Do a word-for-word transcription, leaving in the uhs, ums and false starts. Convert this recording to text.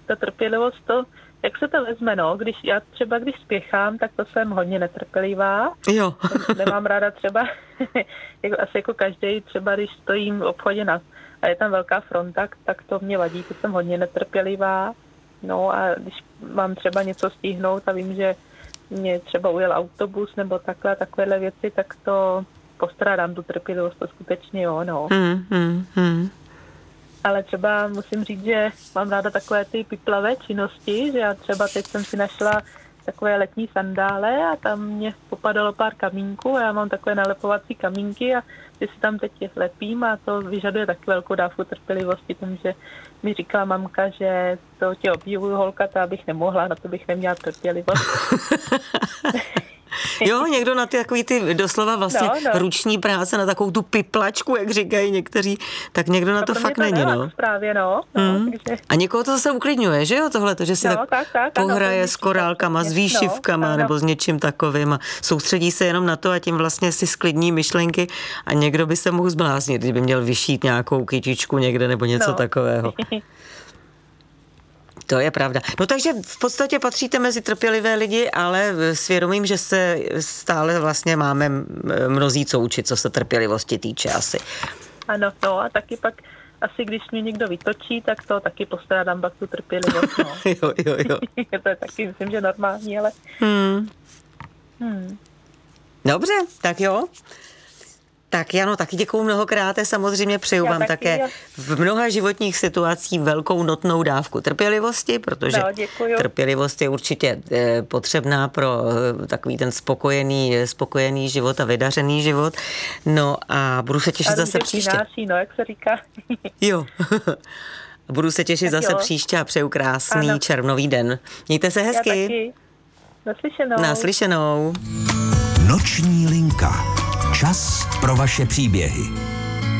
ta trpělivost, to, jak se to vezme, no, když já třeba, když spěchám, tak to jsem hodně netrpělivá. Jo. Nemám ráda třeba, jako, asi jako každý, třeba když stojím v obchodě na, a je tam velká fronta, tak to mě vadí, to jsem hodně netrpělivá. No a když mám třeba něco stihnout a vím, že mě třeba ujel autobus nebo takhle, takovéhle věci, tak to postrádám tu trpělivost, to skutečně jo, no. Hmm, hmm, hmm. Ale třeba musím říct, že mám ráda takové ty piplavé činnosti, že já třeba teď jsem si našla takové letní sandále a tam mě popadalo pár kamínků a já mám takové nalepovací kamínky a ty si tam teď lepím a to vyžaduje taky velkou dávku trpělivosti, takže mi říkala mamka, že to tě obdivuju, holka, to abych nemohla, na to bych neměla trpělivost. Jo, někdo na ty takový ty doslova vlastně no, no. ruční práce, na takovou tu piplačku, jak říkají někteří, tak někdo na a to to fakt to není, no. Právě, no. no mm. takže... A někoho to zase uklidňuje, že jo, tohle, že si no, tak, tak, tak pohraje ano, s korálkama, s výšivkama no, nebo s něčím takovým a soustředí se jenom na to a tím vlastně si sklidní myšlenky a někdo by se mohl zbláznit, kdyby měl vyšít nějakou kytičku někde nebo něco no. takového. To je pravda. No takže v podstatě patříte mezi trpělivé lidi, ale svědomím, že se stále vlastně máme mnozí co učit, co se trpělivosti týče asi. Ano, no a taky pak asi když mě někdo vytočí, tak to taky postrádám pak tu trpělivost. No. jo, jo, jo. To je taky, myslím, že normální, ale... Hmm. Hmm. Dobře, tak jo. Tak Jano, taky děkuju mnohokrát, samozřejmě přeju Já vám taky, také já. v mnoha životních situacích velkou notnou dávku trpělivosti, protože no, trpělivost je určitě eh, potřebná pro eh, takový ten spokojený, spokojený život a vydařený život. No a budu se těšit a zase příště. Přináší, no, jak se říká. Jo. Budu se těšit tak zase jo. příště a přeju krásný ano. červnový den. Mějte se hezky. Já taky. Naslyšenou. Naslyšenou. Noční linka. Čas pro vaše příběhy.